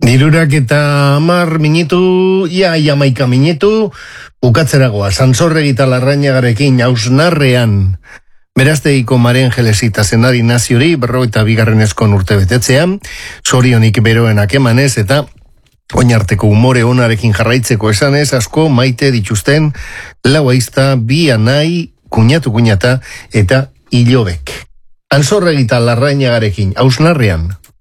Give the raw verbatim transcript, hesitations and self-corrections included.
Dirurak eta amar minutu, ia jamaika minutu, bukatzeragoa, Sansorregita Larrañagarekin hausnarrean, berazteiko Maren Jelesita zenari naziori, berro eta bigarrenezkon urte betetzean, sorionik beroenak emanez eta oinarteko umore onarekin jarraitzeko esanez, asko maite dituzten lau aizta, bi anai, kuñatu kuñata eta ilobek. Sansorregita Larrañagarekin hausnarrean.